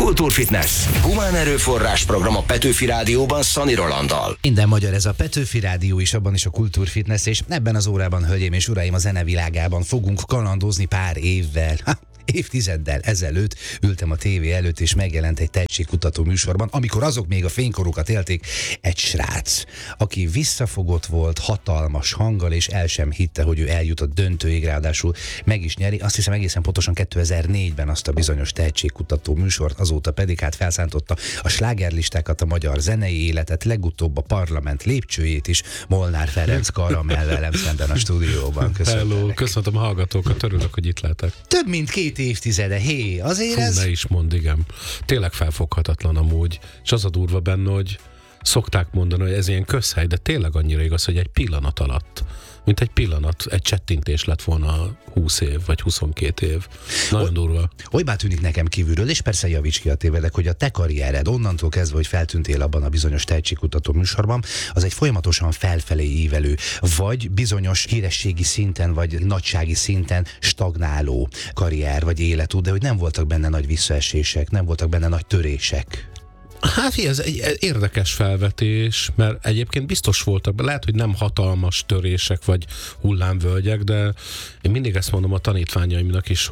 Kultúrfitness. Humán erőforrás program a Petőfi Rádióban Szani Rolanddal. Minden magyar, ez a Petőfi Rádió is, abban is a Kultúrfitness, és ebben az órában, hölgyeim és uraim, a zenevilágában fogunk kalandozni pár évvel. Évtizeddel ezelőtt ültem a tévé előtt, és megjelent egy tehetségkutató műsorban, amikor azok még a fénykorukat élték, egy srác, aki visszafogott volt, hatalmas hanggal, és el sem hitte, hogy ő eljut a döntőig, ráadásul meg is nyeri. Azt hiszem egészen pontosan 2004-ben azt a bizonyos tehetségkutató műsort, azóta pedig hát felszántotta a slágerlistákat, a magyar zenei életet, legutóbb a parlament lépcsőjét is, Molnár Ferenc Karamell velem szemben a stúdióban. Hello, köszöntöm a hallgatókat, örülök, hogy itt lehetek. Több mint 2 évtizede, azért ez... Ne is mondd, igen. Tényleg felfoghatatlan amúgy, és az a durva benne, hogy szokták mondani, hogy ez ilyen közhely, de tényleg annyira igaz, hogy egy pillanat alatt, mint egy pillanat, egy csettintés lett volna 20 év, vagy 22 év. Nagyon durva. Olybá tűnik nekem kívülről, és persze javíts ki, a tévedek, hogy a te karriered onnantól kezdve, hogy feltűntél abban a bizonyos tehetségkutató műsorban, az egy folyamatosan felfelé ívelő, vagy bizonyos hírességi szinten, vagy nagysági szinten stagnáló karrier, vagy életút, de hogy nem voltak benne nagy visszaesések, nem voltak benne nagy törések. Hát ez egy érdekes felvetés, mert egyébként biztos voltak, lehet, hogy nem hatalmas törések vagy hullámvölgyek, de én mindig ezt mondom a tanítványaimnak is,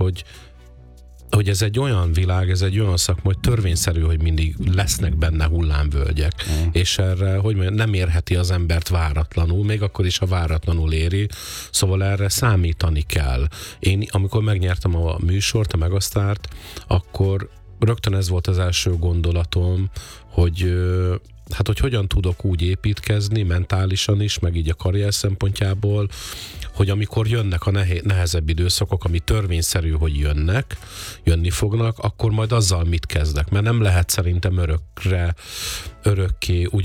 hogy ez egy olyan világ, ez egy olyan szakma, hogy törvényszerű, hogy mindig lesznek benne hullámvölgyek, és erre, hogy mondjam, nem érheti az embert váratlanul, még akkor is, ha váratlanul éri, szóval erre számítani kell. Én, amikor megnyertem a műsort, a Megasztárt, akkor rögtön ez volt az első gondolatom, hogy hogyan tudok úgy építkezni, mentálisan is, meg így a karrier szempontjából, hogy amikor jönnek a nehezebb időszakok, ami törvényszerű, hogy jönni fognak, akkor majd azzal mit kezdek. Mert nem lehet szerintem örökké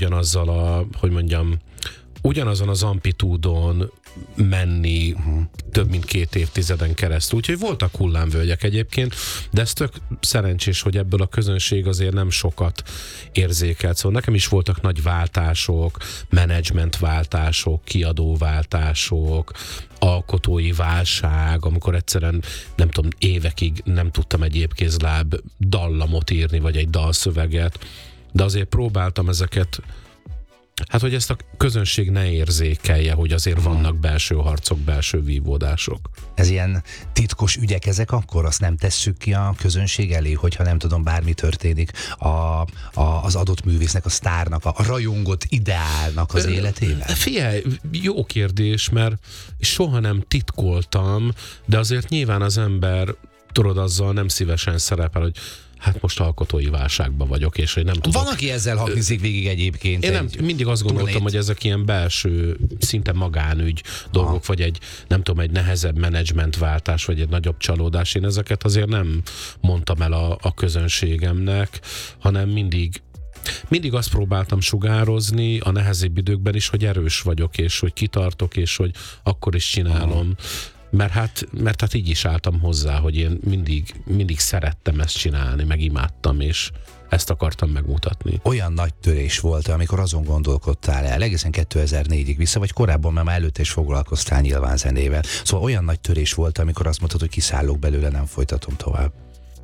ugyanazon az amplitúdon menni több mint 2 évtizeden keresztül. Úgyhogy voltak hullámvölgyek egyébként, de ez tök szerencsés, hogy ebből a közönség azért nem sokat érzékelt. Szóval nekem is voltak nagy váltások, menedzsmentváltások, kiadóváltások, alkotói válság, amikor egyszerűen, nem tudom, évekig nem tudtam egy épkézláb dallamot írni, vagy egy dalszöveget, de azért próbáltam ezeket, hogy ezt a közönség ne érzékelje, hogy azért vannak belső harcok, belső vívódások. Ez ilyen titkos ügyek ezek, akkor azt nem tesszük ki a közönség elé, hogyha nem tudom, bármi történik az adott művésznek, a sztárnak, a rajongott ideálnak az életében? Figyelj, jó kérdés, mert soha nem titkoltam, de azért nyilván az ember, tudod, azzal nem szívesen szerepel, hogy hát most alkotói válságban vagyok, és hogy nem tudok. Van, aki ezzel haknizik végig egyébként. Én mindig azt gondoltam, hogy ezek ilyen belső, szinte magánügy dolgok, vagy egy nehezebb menedzsmentváltás, vagy egy nagyobb csalódás. Én ezeket azért nem mondtam el a közönségemnek, hanem mindig azt próbáltam sugározni a nehezebb időkben is, hogy erős vagyok, és hogy kitartok, és hogy akkor is csinálom. Mert hát így is álltam hozzá, hogy én mindig szerettem ezt csinálni, meg imádtam, és ezt akartam megmutatni. Olyan nagy törés volt, amikor azon gondolkodtál el, egészen 2004-ig vissza, vagy korábban, mert már előtte is foglalkoztál nyilván zenével. Szóval olyan nagy törés volt, amikor azt mondtad, hogy kiszállok belőle, nem folytatom tovább.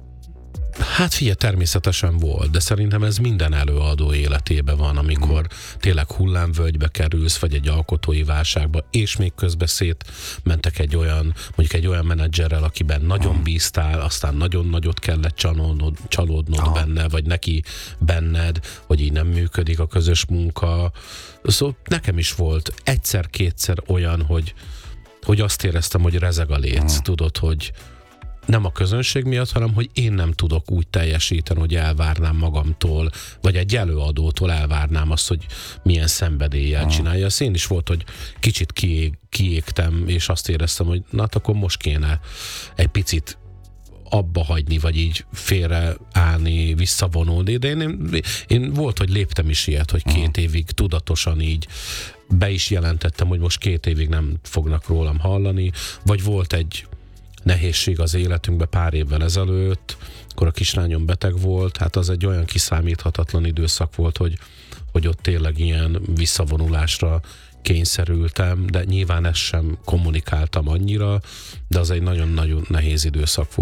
Hát figyelj, természetesen volt, de szerintem ez minden előadó életében van, amikor tényleg hullámvölgybe kerülsz, vagy egy alkotói válságba, és még közben szétmentek egy olyan menedzserrel, akiben nagyon bíztál, aztán nagyon nagyot kellett csalódnod benne, vagy neki benned, hogy így nem működik a közös munka. Szóval nekem is volt egyszer-kétszer olyan, hogy azt éreztem, hogy rezeg a léc, tudod, hogy nem a közönség miatt, hanem hogy én nem tudok úgy teljesíteni, hogy elvárnám magamtól, vagy egy előadótól elvárnám azt, hogy milyen szenvedéllyel csinálja. Az én is volt, hogy kicsit kiégtem, és azt éreztem, hogy akkor most kéne egy picit abba hagyni, vagy így félreállni, visszavonulni, de én volt, hogy léptem is ilyet, hogy 2 évig tudatosan így be is jelentettem, hogy most 2 évig nem fognak rólam hallani, vagy volt egy nehézség az életünkben pár évvel ezelőtt, akkor a kislányom beteg volt, hát az egy olyan kiszámíthatatlan időszak volt, hogy ott tényleg ilyen visszavonulásra kényszerültem, de nyilván ezt sem kommunikáltam annyira, de az egy nagyon-nagyon nehéz időszak volt.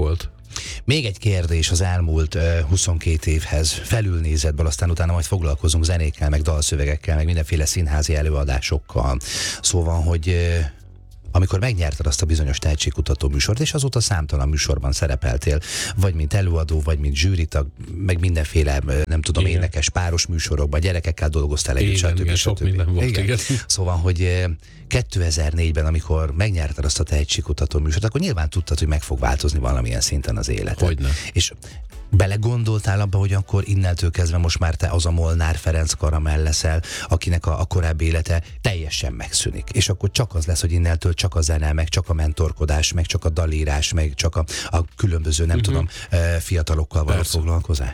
Még egy kérdés az elmúlt 22 évhez felülnézetből, aztán utána majd foglalkozunk zenékkel, meg dalszövegekkel, meg mindenféle színházi előadásokkal. Szóval, hogy amikor megnyerted azt a bizonyos tehetségkutató műsort, és azóta számtalan műsorban szerepeltél, vagy mint előadó, vagy mint zsűritag, meg mindenféle, nem tudom, igen, énekes páros műsorokban, gyerekekkel dolgoztál együtt, stb. Sok minden volt, igen. Szóval, hogy 2004-ben, amikor megnyerted azt a tehetségkutató műsort, akkor nyilván tudtad, hogy meg fog változni valamilyen szinten az életed. Hogyne. És belegondoltál abba, hogy akkor innentől kezdve most már te az a Molnár Ferenc Karamell leszel, akinek a korábbi élete teljesen megszűnik. És akkor csak az lesz, hogy innentől csak a zene, meg csak a mentorkodás, meg csak a dalírás, meg csak a különböző, nem tudom, fiatalokkal való foglalkozás.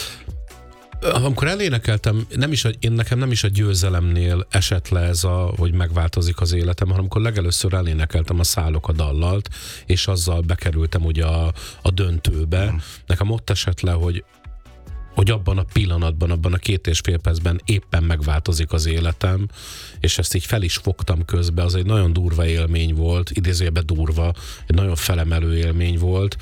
Amikor elénekeltem, nekem nem is a győzelemnél esett le ez hogy megváltozik az életem, hanem amikor legelőször elénekeltem a Szállok a dallalt, és azzal bekerültem ugye a döntőbe. Nekem ott esett le, hogy abban a pillanatban, abban a 2,5 percben éppen megváltozik az életem, és ezt így fel is fogtam közbe, az egy nagyon durva élmény volt, idézőjelben durva, egy nagyon felemelő élmény volt.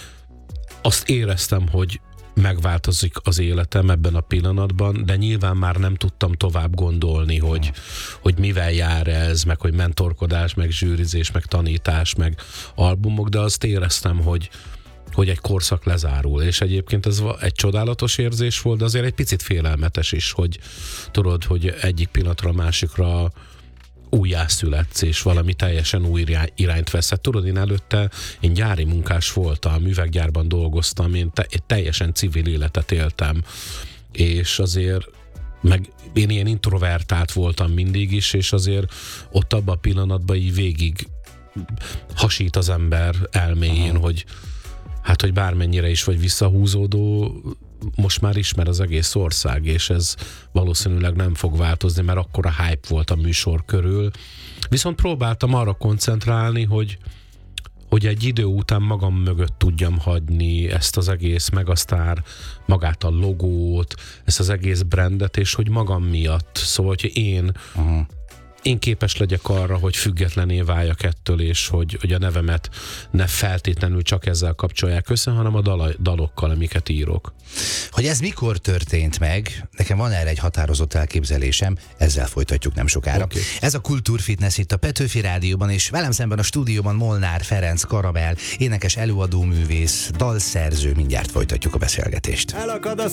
Azt éreztem, hogy megváltozik az életem ebben a pillanatban, de nyilván már nem tudtam tovább gondolni, hogy mivel jár ez, meg hogy mentorkodás, meg zsűrizés, meg tanítás, meg albumok, de azt éreztem, hogy egy korszak lezárul, és egyébként ez egy csodálatos érzés volt, de azért egy picit félelmetes is, hogy tudod, hogy egyik pillanatra a másikra újjászületsz, és valami teljesen új irányt veszed. Tudod, én gyári munkás voltam, üveggyárban dolgoztam, én teljesen civil életet éltem, és azért meg én ilyen introvertált voltam mindig is, és azért ott abban a pillanatban így végig hasít az ember elméjén, hogy bármennyire is vagy visszahúzódó, most már ismer az egész ország, és ez valószínűleg nem fog változni, mert akkora hype volt a műsor körül. Viszont próbáltam arra koncentrálni, hogy egy idő után magam mögött tudjam hagyni ezt az egész Megasztár, magát a logót, ezt az egész brandet, és hogy magam miatt. Szóval, hogy én képes legyek arra, hogy függetlené váljak ettől, és hogy a nevemet ne feltétlenül csak ezzel kapcsolják össze, hanem a dalokkal, amiket írok. Hogy ez mikor történt meg, nekem van erre egy határozott elképzelésem, ezzel folytatjuk nem sokára. Okay. Ez a Kultúrfitness itt a Petőfi Rádióban, és velem szemben a stúdióban Molnár Ferenc Karamell, énekes előadóművész, dalszerző, mindjárt folytatjuk a beszélgetést.